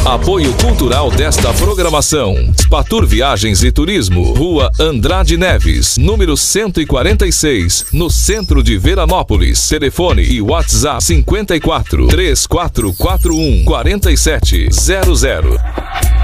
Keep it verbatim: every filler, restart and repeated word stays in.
Apoio cultural desta programação: Spatur Viagens e Turismo, Rua Andrade Neves, número cento e quarenta e seis, no centro de Veranópolis. Telefone e WhatsApp cinquenta e quatro, três quatro quatro um, quarenta e sete zero zero.